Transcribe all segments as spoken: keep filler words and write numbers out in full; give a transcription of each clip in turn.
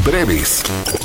breves.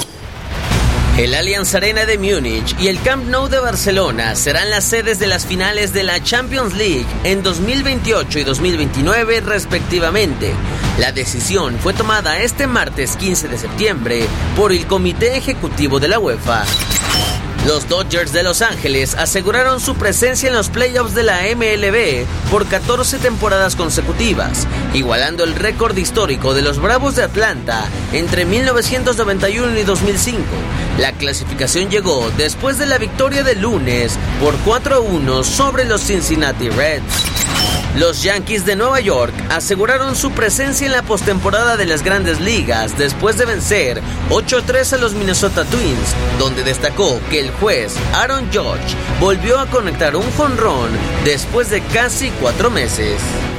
El Allianz Arena de Múnich y el Camp Nou de Barcelona serán las sedes de las finales de la Champions League en dos mil veintiocho y dos mil veintinueve respectivamente. La decisión fue tomada este martes quince de septiembre por el Comité Ejecutivo de la UEFA. Los Dodgers de Los Ángeles aseguraron su presencia en los playoffs de la M L B por catorce temporadas consecutivas, igualando el récord histórico de los Bravos de Atlanta entre mil novecientos noventa y uno y dos mil cinco. La clasificación llegó después de la victoria del lunes por cuatro a uno sobre los Cincinnati Reds. Los Yankees de Nueva York aseguraron su presencia en la postemporada de las Grandes Ligas después de vencer ocho a tres a los Minnesota Twins, donde destacó que el juez Aaron Judge volvió a conectar un jonrón después de casi cuatro meses.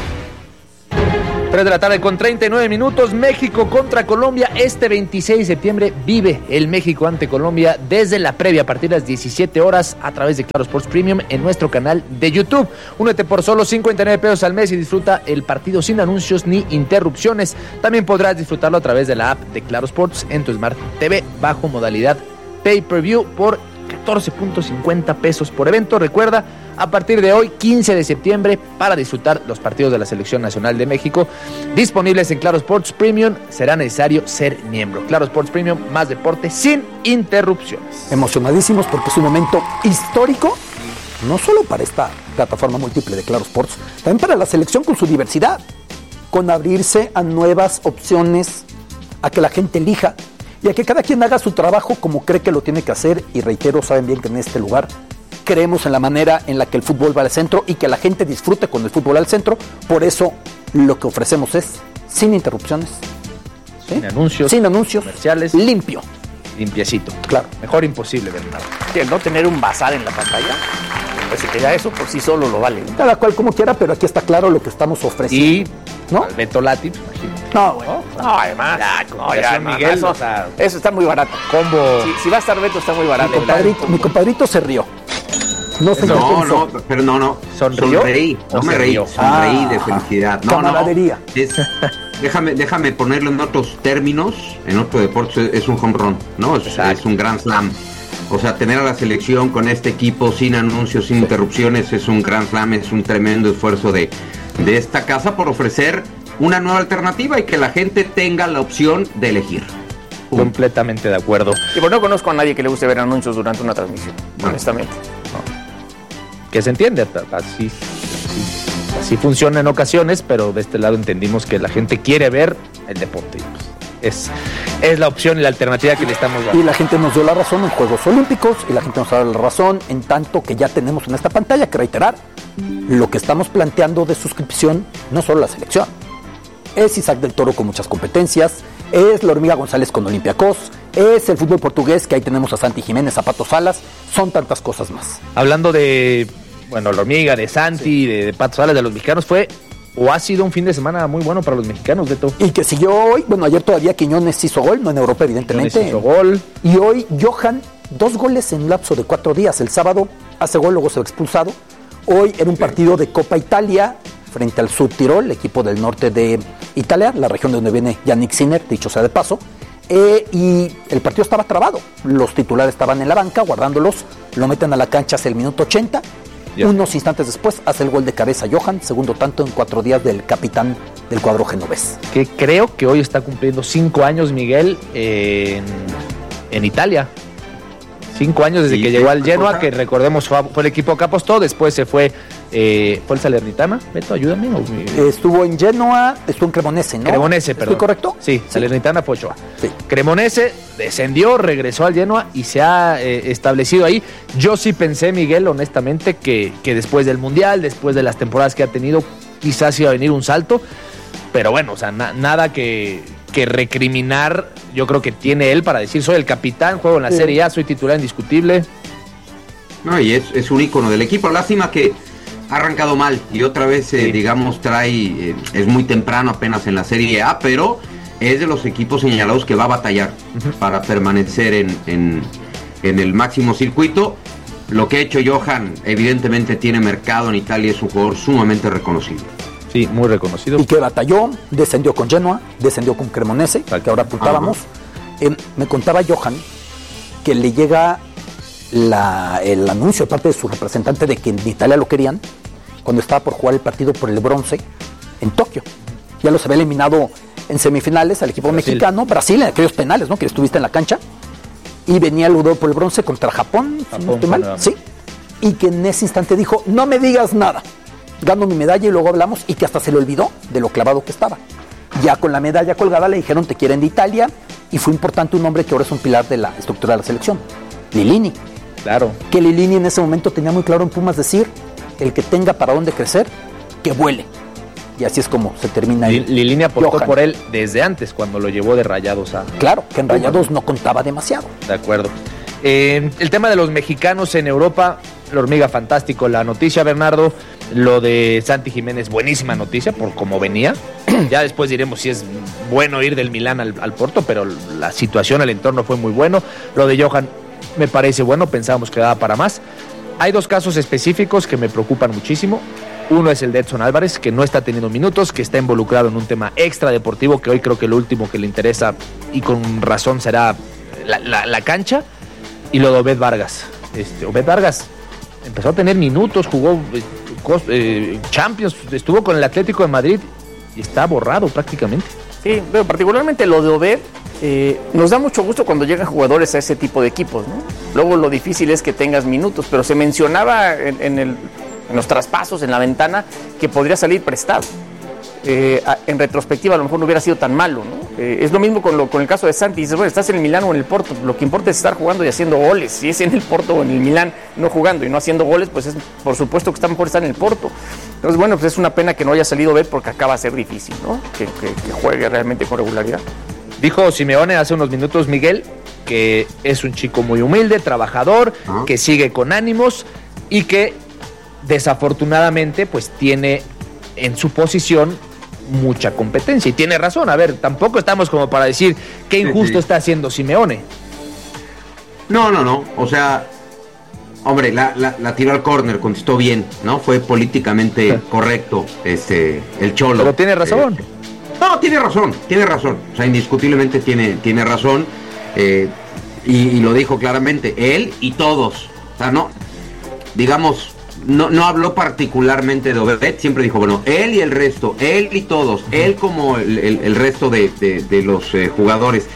tres de la tarde con treinta y nueve minutos, México contra Colombia. Este veintiséis de septiembre vive el México ante Colombia desde la previa a partir de las diecisiete horas a través de Claro Sports Premium en nuestro canal de YouTube. Únete por solo cincuenta y nueve pesos al mes y disfruta el partido sin anuncios ni interrupciones. También podrás disfrutarlo a través de la app de Claro Sports en tu Smart T V bajo modalidad Pay-Per-View por catorce punto cincuenta pesos por evento. Recuerda, a partir de hoy, quince de septiembre, para disfrutar los partidos de la Selección Nacional de México disponibles en Claro Sports Premium, será necesario ser miembro. Claro Sports Premium, más deporte sin interrupciones. Emocionadísimos porque es un momento histórico, no solo para esta plataforma múltiple de Claro Sports, también para la selección con su diversidad, con abrirse a nuevas opciones, a que la gente elija y a que cada quien haga su trabajo como cree que lo tiene que hacer. Y reitero, saben bien que en este lugar creemos en la manera en la que el fútbol va al centro y que la gente disfrute con el fútbol al centro. Por eso lo que ofrecemos es sin interrupciones, ¿sí? Sin anuncios, sin anuncios, comerciales, limpio, limpiecito. Claro, mejor imposible, Bernardo. Que el no tener un bazar en la pantalla, pues que ya eso por sí solo lo vale. Cada cual como quiera, pero aquí está claro lo que estamos ofreciendo. Y ¿no? Al Beto Lati, imagino. No, bueno. No, no, además. Ya, no, ya, no, Miguel, eso, o sea, eso está muy barato. Combo. Si, si va a estar Beto, está muy barato. Mi compadrito, mi compadrito se rió. No sé No, no, pero no, no. ¿Sonrió? Sonreí. No me reí. Sonreí Ah, de felicidad. No, camaradería. no. Es, déjame, déjame ponerlo en otros términos. En otro deporte es un home run, ¿no? Es, es un grand slam. O sea, tener a la selección con este equipo sin anuncios, sin interrupciones, es un grand slam, es un tremendo esfuerzo de, de esta casa por ofrecer una nueva alternativa y que la gente tenga la opción de elegir. Punto. Completamente de acuerdo. Y pues no conozco a nadie que le guste ver anuncios durante una transmisión, no. honestamente. No. Que se entiende, así, así, así funciona en ocasiones, pero de este lado entendimos que la gente quiere ver el deporte. Es, es la opción y la alternativa que le estamos dando. Y la gente nos dio la razón en Juegos Olímpicos y la gente nos da la razón en tanto que ya tenemos en esta pantalla que reiterar lo que estamos planteando de suscripción, no solo la selección. Es Isaac del Toro con muchas competencias, es la Hormiga González con Olympiacos, es el fútbol portugués, que ahí tenemos a Santi Jiménez, Zapato Salas, son tantas cosas más. Hablando de, bueno, la Hormiga, de Santi, sí. de, de Pato Salas, de los mexicanos, fue o ha sido un fin de semana muy bueno para los mexicanos, Beto. Y que siguió hoy, bueno, ayer todavía Quiñones hizo gol, no en Europa evidentemente. Quiñones hizo gol. Y hoy Johan, dos goles en lapso de cuatro días. El sábado hace gol, luego se va expulsado. Hoy era un partido de Copa Italia frente al Sud Tirol, equipo del norte de Italia, la región de donde viene Yannick Sinner, dicho sea de paso. Eh, y el partido estaba trabado. Los titulares estaban en la banca, guardándolos. Lo meten a la cancha hacia el minuto ochenta. Yeah. Unos instantes después hace el gol de cabeza Johan, segundo tanto en cuatro días del capitán del cuadro genovés. Que creo que hoy está cumpliendo cinco años, Miguel, en, en Italia. Cinco años desde sí, que llegó al Genoa, que recordemos fue, fue el equipo que apostó, después se fue, eh, ¿fue el Salernitana? Beto, ayúdame. O mi... Estuvo en Genoa, estuvo en Cremonese, ¿no? Cremonese, perdón. ¿Estoy correcto? Sí, sí. Salernitana fue Ochoa. Sí. Cremonese descendió, regresó al Genoa y se ha eh, establecido ahí. Yo sí pensé, Miguel, honestamente, que, que después del Mundial, después de las temporadas que ha tenido, quizás iba a venir un salto, pero bueno, o sea, na- nada que... que recriminar, yo creo que tiene él para decir, soy el capitán, juego en la sí. Serie A, soy titular indiscutible. No, y es, es un ícono del equipo. Lástima que ha arrancado mal y otra vez, eh, sí. digamos, trae, eh, es muy temprano apenas en la Serie A, pero es de los equipos señalados que va a batallar uh-huh. para permanecer en, en, en el máximo circuito. Lo que ha hecho Johan, evidentemente tiene mercado en Italia, es un jugador sumamente reconocido. Sí, muy reconocido. Y que batalló, descendió con Genoa, descendió con Cremonese, que ahora apuntábamos, Eh, me contaba Johan que le llega la, el anuncio de parte de su representante de que en Italia lo querían cuando estaba por jugar el partido por el bronce en Tokio. Ya los había eliminado en semifinales al equipo Brasil. mexicano, Brasil, en aquellos penales, ¿no? Que estuviste en la cancha. Y venía luego por el bronce contra Japón, Japón si no estoy mal. Sí. Y que en ese instante dijo, no me digas nada. Gano mi medalla y luego hablamos, y que hasta se le olvidó de lo clavado que estaba. Ya con la medalla colgada le dijeron, te quieren de Italia, y fue importante un hombre que ahora es un pilar de la estructura de la selección, Lilini. Claro. Que Lilini en ese momento tenía muy claro en Pumas decir, el que tenga para dónde crecer, que vuele. Y así es como se termina. L- Lilini apostó Johan. por él desde antes, cuando lo llevó de Rayados a... Claro, que en Rayados no contaba demasiado. De acuerdo. Eh, el tema de los mexicanos en Europa, la hormiga fantástico, la noticia, Bernardo, lo de Santi Jiménez, buenísima noticia por cómo venía. Ya después diremos si es bueno ir del Milán al, al Porto, pero la situación, el entorno fue muy bueno. Lo de Johan me parece bueno, pensábamos que daba para más. Hay dos casos específicos que me preocupan muchísimo. Uno es el de Edson Álvarez, que no está teniendo minutos, que está involucrado en un tema extra deportivo, que hoy creo que lo último que le interesa, y con razón, será la, la, la cancha. Y lo de Obed Vargas. Este, Obed Vargas empezó a tener minutos, jugó eh, Champions, estuvo con el Atlético de Madrid y está borrado prácticamente. Sí, pero particularmente lo de Obed, eh, nos da mucho gusto cuando llegan jugadores a ese tipo de equipos, ¿no? Luego lo difícil es que tengas minutos, pero se mencionaba en, en, el, en los traspasos, en la ventana, que podría salir prestado. Eh, en retrospectiva a lo mejor no hubiera sido tan malo, ¿no? Eh, es lo mismo con, lo, con el caso de Santi. Dices, bueno, estás en el Milán o en el Porto, lo que importa es estar jugando y haciendo goles. Si es en el Porto o en el Milán no jugando y no haciendo goles, pues es por supuesto que está mejor estar en el Porto. Entonces, bueno, pues es una pena que no haya salido Obed, porque acaba de ser difícil, ¿no? Que, que, que juegue realmente con regularidad. Dijo Simeone hace unos minutos, Miguel, que es un chico muy humilde, trabajador, ¿Ah? que sigue con ánimos y que desafortunadamente pues tiene en su posición mucha competencia, y tiene razón. A ver, tampoco estamos como para decir qué injusto sí, sí. está haciendo Simeone. No, no, no, o sea, hombre, la, la, la tiró al córner, contestó bien, ¿no? Fue políticamente sí. correcto este, el Cholo. Pero tiene razón. Eh, no, tiene razón, tiene razón, o sea, indiscutiblemente tiene, tiene razón, eh, y, y lo dijo claramente, él y todos, o sea, no, digamos... No, no habló particularmente de Obed, siempre dijo, bueno, él y el resto, él y todos, él como el, el, el resto de, de, de los eh, jugadores.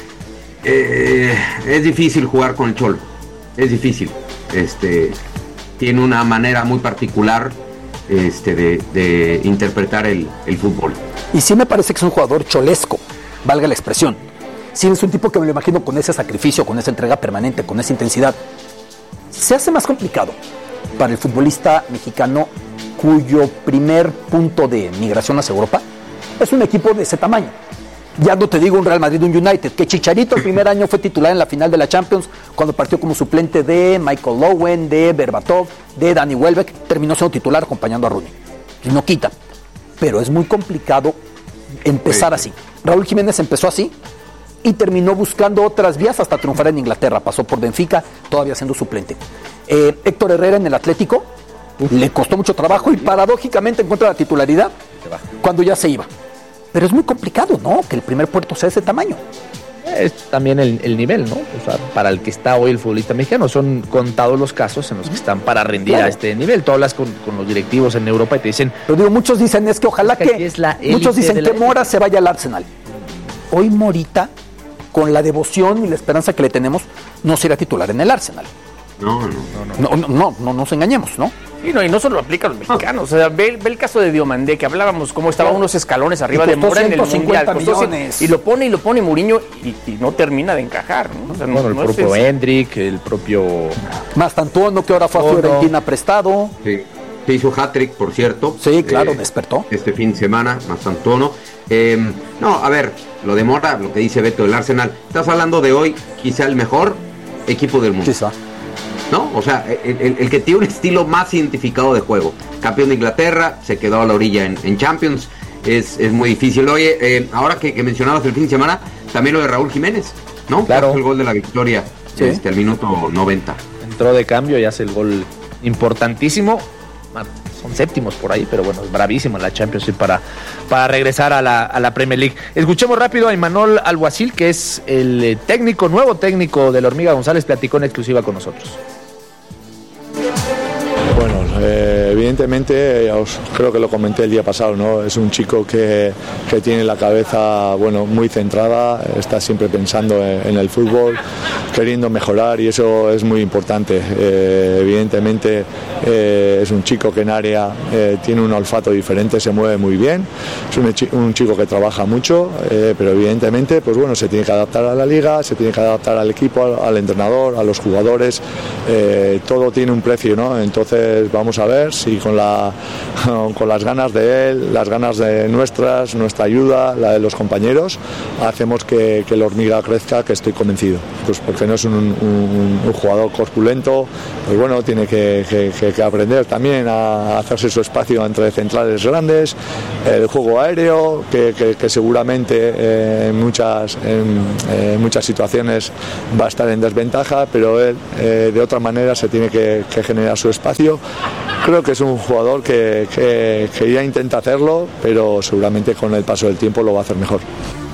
Eh, es difícil jugar con el Cholo, es difícil. Este, tiene una manera muy particular este, de, de interpretar el, el fútbol. Y sí me parece que es un jugador cholesco, valga la expresión. Sí es un tipo que me lo imagino con ese sacrificio, con esa entrega permanente, con esa intensidad. Se hace más complicado para el futbolista mexicano cuyo primer punto de migración hacia Europa es un equipo de ese tamaño. Ya no te digo un Real Madrid, un United, que Chicharito el primer año fue titular en la final de la Champions cuando partió como suplente de Michael Owen, de Berbatov, de Danny Welbeck, terminó siendo titular acompañando a Rooney. Y no quita, pero es muy complicado empezar así. Raúl Jiménez empezó así y terminó buscando otras vías hasta triunfar en Inglaterra. Pasó por Benfica, todavía siendo suplente. Eh, Héctor Herrera en el Atlético, Uf. le costó mucho trabajo y paradójicamente encuentra la titularidad cuando ya se iba. Pero es muy complicado, ¿no? Que el primer puerto sea de ese tamaño. Es también el, el nivel, ¿no? O sea, para el que está hoy el futbolista mexicano, son contados los casos en los que están para rendir claro. a este nivel. Tú hablas con, con los directivos en Europa y te dicen... Pero digo, muchos dicen, es que ojalá que... Es la muchos dicen que Mora se vaya al Arsenal. Hoy Morita, con la devoción y la esperanza que le tenemos, no será titular en el Arsenal. No, no, no, no, no, no, no nos engañemos, ¿no? Sí, no, y no solo lo aplica a los mexicanos. O sea, ve, ve el caso de Diomandé, que hablábamos cómo estaba claro. unos escalones arriba de Mora en el Mundial. Millones. Y lo pone y lo pone Mourinho y, y no termina de encajar, ¿no? O sea, bueno, no, el no propio es Hendrik, el propio... Mastantuono, que ahora fue a Fiorentina prestado. Sí, se hizo hat-trick, por cierto. Sí, claro, eh, despertó. Este fin de semana, Mastantuono. Eh, no, a ver, lo de Mora, lo que dice Beto del Arsenal. Estás hablando de hoy, quizá el mejor equipo del mundo. Quizá. ¿No? O sea, el, el, el que tiene un estilo más identificado de juego. Campeón de Inglaterra, se quedó a la orilla en, en Champions. Es, es muy difícil. Oye, eh, ahora que, que mencionabas el fin de semana, también lo de Raúl Jiménez, ¿no? Claro. Hace el gol de la victoria sí. este, al minuto noventa. Entró de cambio y hace el gol importantísimo. son séptimos por ahí, pero bueno, es bravísimo en la Champions League para, para regresar a la, a la Premier League. Escuchemos rápido a Imanol Alguacil, que es el técnico, nuevo técnico de la Hormiga González, platicó en exclusiva con nosotros. Bueno, eh, evidentemente, os, creo que lo comenté el día pasado, ¿no? Es un chico que, que tiene la cabeza, bueno, muy centrada, está siempre pensando en, en el fútbol, queriendo mejorar, y eso es muy importante. Eh, evidentemente eh, es un chico que en área eh, tiene un olfato diferente, se mueve muy bien, es un, un chico que trabaja mucho, eh, pero evidentemente, pues bueno, se tiene que adaptar a la liga, se tiene que adaptar al equipo, al, al entrenador, a los jugadores, eh, todo tiene un precio, ¿no? Entonces vamos a ver si con, la, con las ganas de él, las ganas de nuestras, nuestra ayuda, la de los compañeros, hacemos que, que la Hormiga crezca, que estoy convencido. Pues porque no es un, un, un jugador corpulento, pues bueno, tiene que, que, que aprender también a hacerse su espacio entre centrales grandes, el juego aéreo, que, que, que seguramente eh, en, muchas, en, en muchas situaciones va a estar en desventaja, pero él eh, de otra manera se tiene que, que generar su espacio. Creo que es un jugador que, que, que ya intenta hacerlo, pero seguramente con el paso del tiempo lo va a hacer mejor.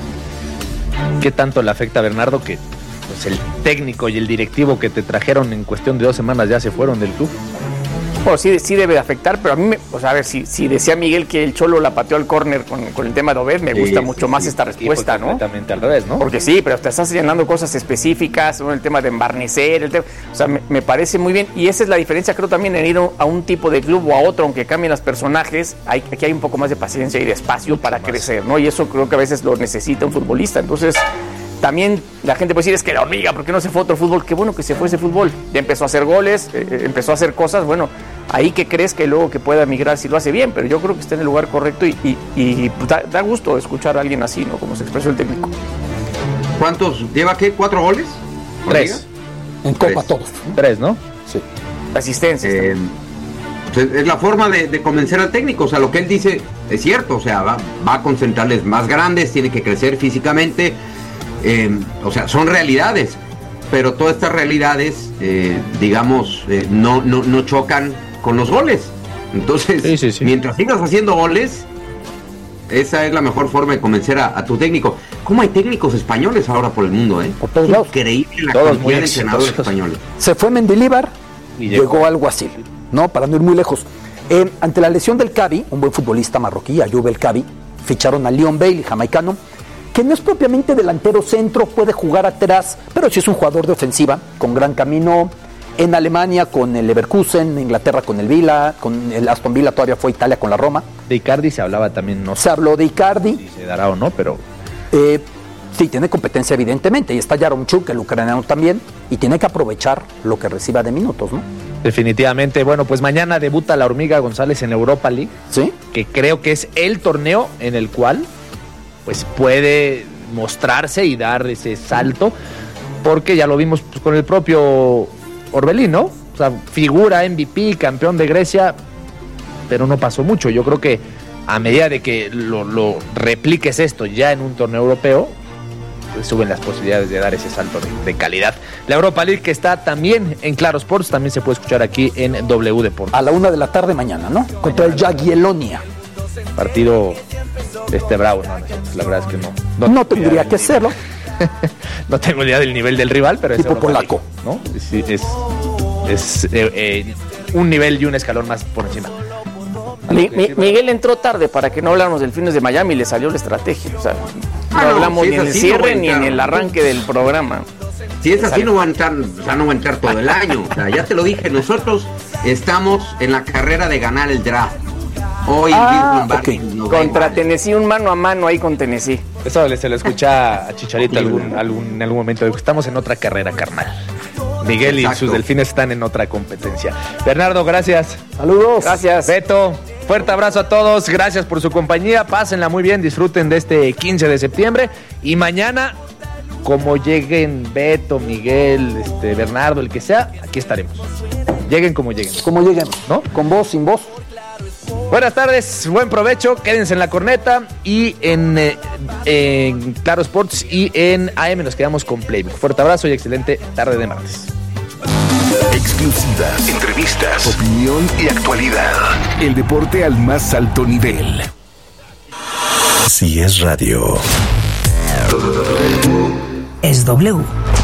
¿Qué tanto le afecta a Bernardo que pues, el técnico y el directivo que te trajeron en cuestión de dos semanas ya se fueron del club? Bueno, sí, sí debe de afectar, pero a mí, me, o sea, a ver, si, si decía Miguel que el Cholo la pateó al córner con, con el tema de Obed, me gusta sí, mucho sí, más sí, esta respuesta, ¿no? Completamente al revés, ¿no? Porque sí, pero te estás señalando cosas específicas, ¿no? El tema de embarnecer, el tema, o sea, me, me parece muy bien, y esa es la diferencia, creo, también en ir a un tipo de club o a otro, aunque cambien los personajes, hay, aquí hay un poco más de paciencia y de espacio mucho para más. crecer, ¿no? Y eso creo que a veces lo necesita un futbolista, entonces... También la gente puede decir, es que la Hormiga, ¿por qué no se fue a otro fútbol? Qué bueno que se fue ese fútbol. Ya empezó a hacer goles, eh, empezó a hacer cosas, bueno, ahí que crees que luego que pueda migrar si lo hace bien, pero yo creo que está en el lugar correcto y, y, y pues, da, da gusto escuchar a alguien así, ¿no? Como se expresó el técnico. ¿Cuántos? ¿Lleva qué? ¿Cuatro goles? Tres. En Copa Tres. todos. Tres, ¿no? Sí. Asistencias. Eh, pues es la forma de, de convencer al técnico, o sea, lo que él dice es cierto, o sea, va, va a concentrarles más grandes, tiene que crecer físicamente. Eh, o sea, son realidades, pero todas estas realidades, eh, digamos, eh, no, no, no chocan con los goles. Entonces, sí, sí, sí. mientras sigas haciendo goles, esa es la mejor forma de convencer a, a tu técnico. ¿Cómo hay técnicos españoles ahora por el mundo? Eh? Por todos lados. Increíble la todos cantidad de entrenadores españoles. Se fue Mendilibar y llegó, llegó Alguacil, ¿no? Para no ir muy lejos. Eh, ante la lesión del Cavi, un buen futbolista marroquí, Ayub El Cavi, ficharon a Leon Bailey, jamaicano, que no es propiamente delantero centro, puede jugar atrás, pero sí es un jugador de ofensiva, con gran camino en Alemania con el Leverkusen, en Inglaterra con el Villa, con el Aston Villa, todavía fue a Italia con la Roma. De Icardi se hablaba también, no sé. Se habló de Icardi. Si se dará o no, pero... Eh, sí, tiene competencia evidentemente, y está Yaremchuk, el ucraniano también, y tiene que aprovechar lo que reciba de minutos, ¿no? Definitivamente. Bueno, pues mañana debuta la Hormiga González en Europa League, ¿sí? Que creo que es el torneo en el cual pues puede mostrarse y dar ese salto, porque ya lo vimos pues, con el propio Orbelín, ¿no? O sea, figura M V P, campeón de Grecia, pero no pasó mucho. Yo creo que a medida de que lo, lo repliques esto ya en un torneo europeo, pues suben las posibilidades de dar ese salto de, de calidad. La Europa League, que está también en Claro Sports, también se puede escuchar aquí en W Deportes. A la una de la tarde mañana, ¿no? Contra el Jagiellonia. Partido este bravo, no, la verdad es que no. No, no tendría que serlo. No tengo idea del nivel del rival, pero es tipo polaco, ¿no? Es, es, es eh, eh, un nivel y un escalón más por encima. Mi, mi, Miguel entró tarde para que no habláramos del Fines de Miami y le salió la estrategia. O sea, no ah, hablamos no, si ni en el cierre no ni en el arranque del programa. Si es así, no va a entrar, o sea, no va a entrar todo el año. O sea, ya te lo dije, nosotros estamos en la carrera de ganar el draft. Hoy ah, okay. Contra Tennessee, un mano a mano ahí con Tennessee. Eso se lo escucha a Chicharito algún, algún, en algún momento. Estamos en otra carrera, carnal. Miguel Exacto. y sus delfines están en otra competencia. Bernardo, gracias. Saludos. Gracias. Beto, fuerte abrazo a todos. Gracias por su compañía. Pásenla muy bien. Disfruten de este quince de septiembre. Y mañana, como lleguen Beto, Miguel, este, Bernardo, el que sea, aquí estaremos. Lleguen como lleguen. Como lleguen, ¿no? Con voz, sin voz. Buenas tardes, buen provecho, quédense en La Corneta y en, eh, en Claro Sports y en A M nos quedamos con Playbook. Fuerte abrazo y excelente tarde de martes. Exclusivas, entrevistas, opinión y actualidad. El deporte al más alto nivel. Si es radio, es W.